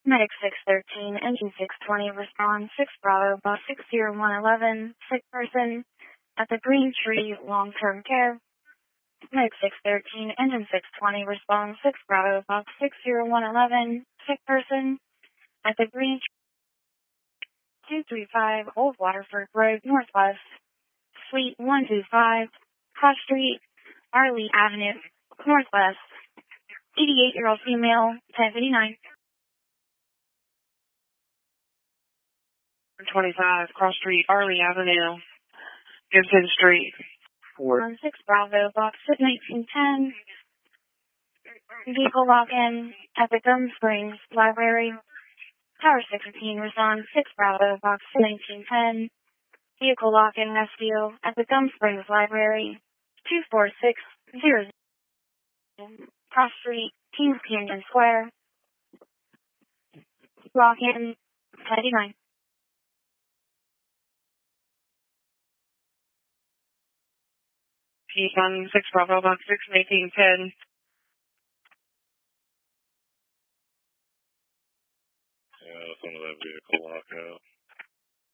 Medic 613, engine 620, respond 6 Bravo, bus 60111, sick person at the Green Tree long-term care. Medic 613, engine 620, respond 6 Bravo, bus 60111, sick person at the Green Tree 235, Old Waterford Road, Northwest, Suite 125, Cross Street, Arley Avenue, Northwest, 88-year-old female, 1059. 25 Cross Street, Arley Avenue, Gibson Street. 6 Bravo, box 1910. Vehicle lock-in at the Gum Springs Library. Tower 16, respond 6 Bravo, box 1910. Vehicle lock-in SDO at the Gum Springs Library. 24600. Cross Street, Kings Canyon Square. Lock-in 99. He's on 6 Bravo, box 61910. Yeah, some of that vehicle lockout.